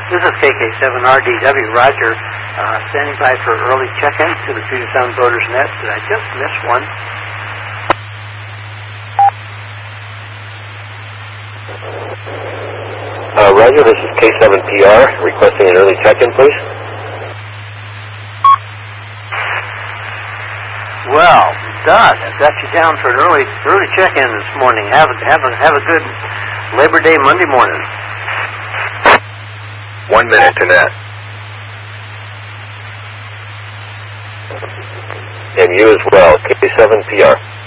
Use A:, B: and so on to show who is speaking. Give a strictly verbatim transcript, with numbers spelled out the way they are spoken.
A: This is K K seven R D W, Roger, uh, standing by for early check-in to the Puget Sound Boaters Net. Did I just miss one?
B: Uh, Roger, this is K seven P R, requesting an early check-in, please.
A: Well, Doug, I've got you down for an early early check-in this morning. Have a, have a, have a good Labor Day Monday morning.
B: One minute to net. And you as well, K seven P R.